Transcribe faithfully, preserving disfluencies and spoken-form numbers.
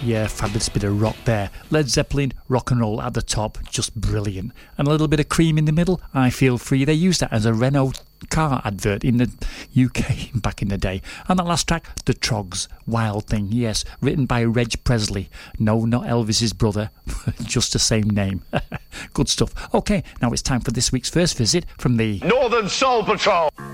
Yeah, fabulous bit of rock there. Led Zeppelin, rock and roll at the top, just brilliant. And a little bit of Cream in the middle, I Feel Free. They used that as a Renault car advert in the U K back in the day. And that last track, The Trogs, Wild Thing, yes, written by Reg Presley. No, not Elvis's brother, just the same name. Good stuff. Okay, now it's time for this week's first visit from the Northern Soul Patrol.